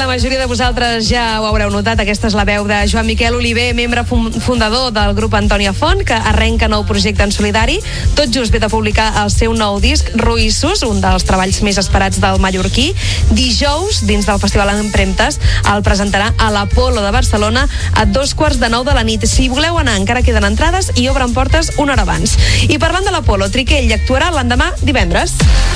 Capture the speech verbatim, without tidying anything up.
la majoria de vosaltres ja ho haureu notat, aquesta és la veu de Joan Miquel Oliver, membre fundador del grup Antònia Font, que arrenca nou projecte en solidari. Tot just ve de publicar el seu nou disc, Ruïssos, un dels treballs més esperats del mallorquí. Dijous, dins del Festival Empremtes, el presentarà a l'Apolo de Barcelona a dos quarts de nou de la nit. Si voleu anar, encara queden entrades i obren portes una hora abans. I parlant de l'Apolo, Triquell actuarà l'endemà divendres.